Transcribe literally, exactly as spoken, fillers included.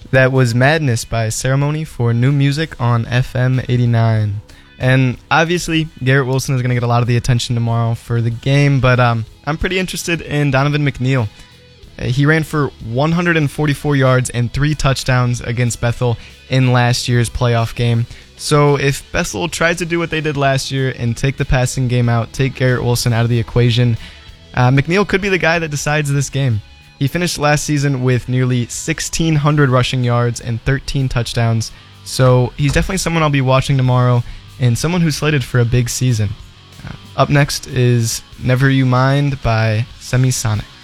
That was Madness by Ceremony for New Music on F M eighty-nine. And obviously, Garrett Wilson is going to get a lot of the attention tomorrow for the game, but um, I'm pretty interested in Donovan McNeil. Uh, he ran for one hundred forty-four yards and three touchdowns against Bethel in last year's playoff game. So if Bethel tries to do what they did last year and take the passing game out, take Garrett Wilson out of the equation, uh, McNeil could be the guy that decides this game. He finished last season with nearly sixteen hundred rushing yards and thirteen touchdowns, so he's definitely someone I'll be watching tomorrow and someone who's slated for a big season. Uh, up next is Never You Mind by Semisonic.